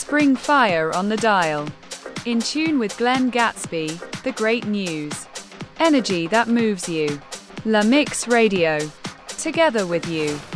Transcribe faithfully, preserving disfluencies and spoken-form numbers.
Bring fire on the dial. In tune with Glenn Gatsby, the great news. Energy that moves you. La Mix Radio. Together with you.